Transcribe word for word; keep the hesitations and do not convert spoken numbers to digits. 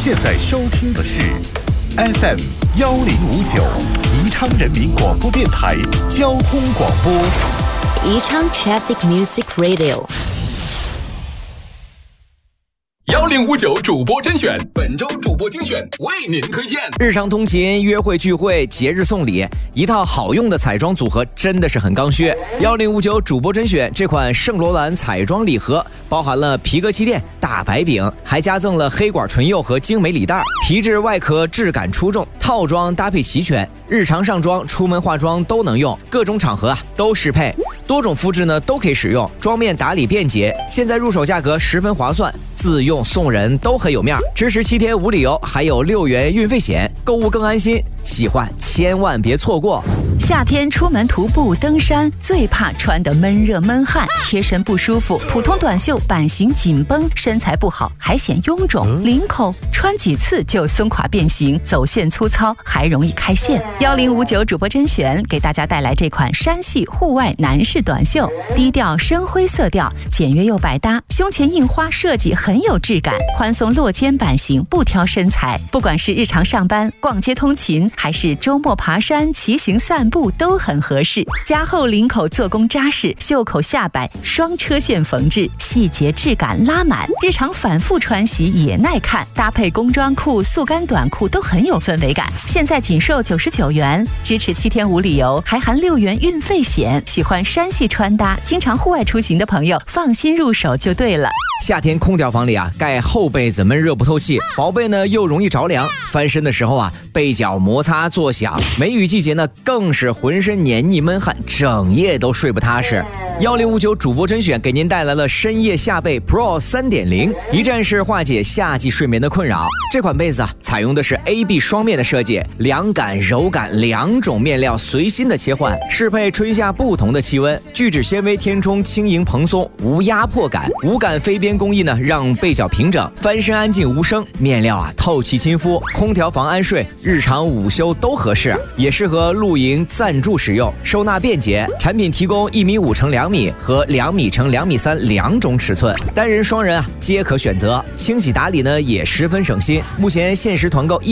现在收听的是 F M 幺零五九宜昌人民广播电台交通广播， 宜昌 Traffic Music Radio。 幺零五九主播甄选，本周主播精选为您推荐。 日常通勤、约会聚会、节日送礼，一套好用的彩妆组合真的是很刚需。幺零五九主播甄选这款圣罗兰彩妆礼盒，包含了皮革气垫、大白饼，还加赠了黑管唇釉和精美礼袋，皮质外壳质感出众，套装搭配齐全，日常上妆、出门化妆都能用，各种场合啊都适配，多种肤质呢都可以使用，妆面打理便捷。现在入手价格十分划算，自用送人都很有面，支持七天无理由，还有六元运费险，购物更安心。喜欢千万别错过。 夏天出门徒步登山，最怕穿得闷热闷汗，贴身不舒服，普通短袖版型紧绷，身材不好还显臃肿，领口穿几次就松垮变形，走线粗糙，还容易开线。幺零五九主播甄选给大家带来这款山系户外男士短袖，低调深灰色调，简约又百搭，胸前印花设计很有质感，宽松落肩版型不挑身材，不管是日常上班、逛街通勤，还是周末爬山、骑行散步都很合适。加厚领口做工扎实，袖口下摆双车线缝制，细节质感拉满，日常反复穿洗也耐看，搭配工装裤、速干短裤都很有氛围感。现在仅售九十九元，支持七天无理由，还含六元运费险。喜欢山系穿搭、经常户外出行的朋友，放心入手就对了。 夏天空调房里啊，盖厚被子闷热不透气，薄被呢又容易着凉，翻身的时候啊，被角摩擦作响，梅雨季节呢更是浑身黏腻闷汗，整夜都睡不踏实。幺零五九主播甄选给您带来了深夜夏被 Pro 三点零， 一站式化解夏季睡眠的困扰。这款被子啊，采用的是 A B 双面的设计，凉感柔感两种面料随心的切换，适配春夏不同的气温，聚酯纤维填充轻盈蓬松，无压迫感，无感飞边工艺呢，让被角平整，翻身安静无声，面料啊透气亲肤，空调房安睡，日常午休都合适，也适合露营暂住使用，收纳便捷。产品提供一米五乘两米和两米乘两米三两种尺寸，单人双人啊皆可选择，清洗打理呢也十分省心。目前限时团购